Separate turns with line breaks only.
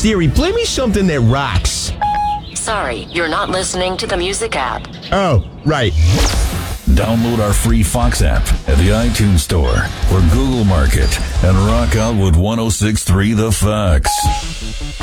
Siri, play me something that rocks.
Sorry, you're not listening to the music app.
Oh, right.
Download our free Fox app at the iTunes Store or Google Market and rock out with 106.3 The Fox.